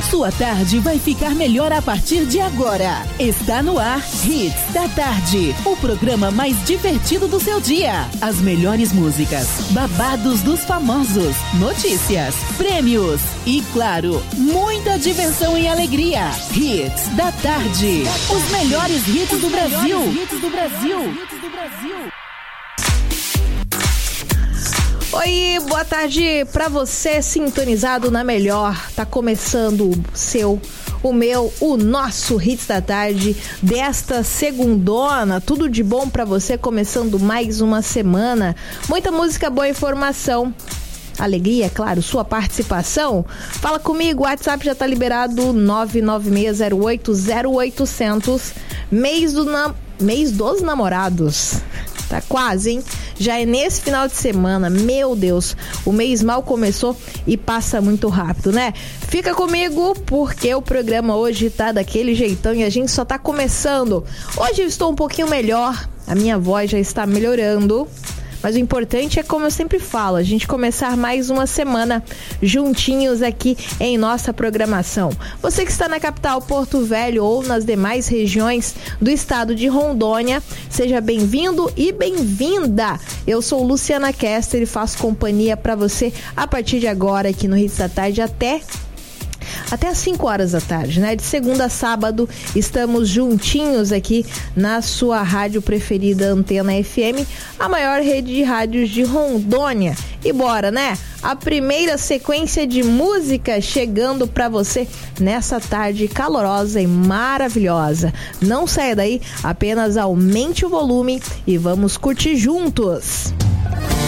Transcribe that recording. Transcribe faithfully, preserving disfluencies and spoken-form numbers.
Sua tarde vai ficar melhor a partir de agora. Está no ar Hits da Tarde, o programa mais divertido do seu dia. As melhores músicas, babados dos famosos, notícias, prêmios e, claro, muita diversão e alegria. Hits da Tarde, os melhores hits do Brasil. Hits do Brasil. Hits do Brasil. Oi, boa tarde pra você sintonizado na melhor. Tá começando o seu, o meu, o nosso Hits da Tarde desta segundona. Tudo de bom pra você, começando mais uma semana. Muita música, boa informação. Alegria, é claro, sua participação. Fala comigo, o WhatsApp já tá liberado, nove nove seis zero oito zero oitocentos. Mês, do na... Mês dos namorados. Tá quase, hein? Já é nesse final de semana, meu Deus, o mês mal começou e passa muito rápido, né? Fica comigo porque o programa hoje tá daquele jeitão e a gente só tá começando. Hoje eu estou um pouquinho melhor, a minha voz já está melhorando. Mas o importante é, como eu sempre falo, a gente começar mais uma semana juntinhos aqui em nossa programação. Você que está na capital Porto Velho ou nas demais regiões do estado de Rondônia, seja bem-vindo e bem-vinda. Eu sou Luciana Kester e faço companhia para você a partir de agora aqui no Hits da Tarde até... Até às cinco horas da tarde, né? De segunda a sábado, estamos juntinhos aqui na sua rádio preferida, Antena F M, a maior rede de rádios de Rondônia. E bora, né? A primeira sequência de música chegando pra você nessa tarde calorosa e maravilhosa. Não saia daí, apenas aumente o volume e vamos curtir juntos.